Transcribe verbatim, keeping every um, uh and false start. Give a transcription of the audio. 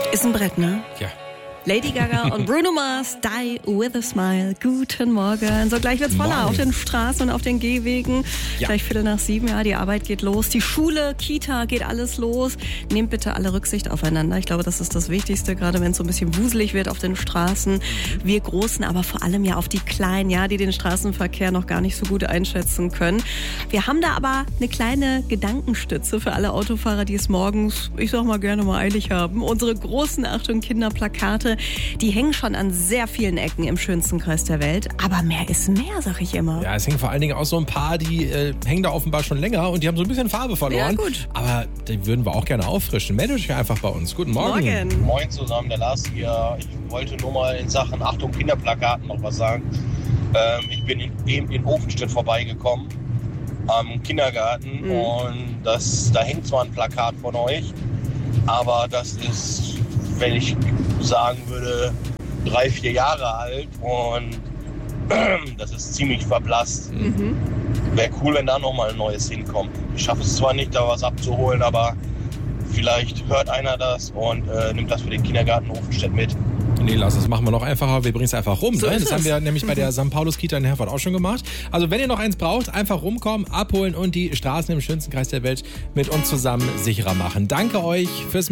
Ist ein Brett, ne? Ja. Lady Gaga und Bruno Mars, Die With A Smile. Guten Morgen. So, gleich wird's voller Morgen. auf den Straßen und auf den Gehwegen. Ja. Gleich Viertel nach sieben, ja, die Arbeit geht los. Die Schule, Kita, geht alles los. Nehmt bitte alle Rücksicht aufeinander. Ich glaube, das ist das Wichtigste, gerade wenn es so ein bisschen wuselig wird auf den Straßen. Wir Großen, aber vor allem ja auf die Kleinen, ja, die den Straßenverkehr noch gar nicht so gut einschätzen können. Wir haben da aber eine kleine Gedankenstütze für alle Autofahrer, die es morgens, ich sag mal, gerne mal eilig haben. Unsere großen Achtung Kinderplakate, die hängen schon an sehr vielen Ecken im schönsten Kreis der Welt. Aber mehr ist mehr, sag ich immer. Ja, es hängen vor allen Dingen auch so ein paar, die äh, hängen da offenbar schon länger und die haben so ein bisschen Farbe verloren. Ja, gut. Aber die würden wir auch gerne auffrischen. Meldet euch einfach bei uns. Guten Morgen. Morgen. Moin zusammen, der Lars hier. Ich wollte nur mal in Sachen Achtung Kinderplakaten noch was sagen. Ähm, ich bin in, eben in Ofenstedt vorbeigekommen am Kindergarten Mhm. und das, da hängt zwar ein Plakat von euch, aber das ist, wenn ich sagen würde, drei, vier Jahre alt und das ist ziemlich verblasst. Mhm. Wäre cool, wenn da nochmal ein neues hinkommt. Ich schaffe es zwar nicht, da was abzuholen, aber vielleicht hört einer das und äh, nimmt das für den Kindergarten Ofenstedt mit. Nee, lass, das machen wir noch einfacher. Wir bringen es einfach rum. So Ne? ist Das es. haben wir nämlich bei der Sankt Paulus Kita in Herford auch schon gemacht. Also wenn ihr noch eins braucht, einfach rumkommen, abholen und die Straßen im schönsten Kreis der Welt mit uns zusammen sicherer machen. Danke euch fürs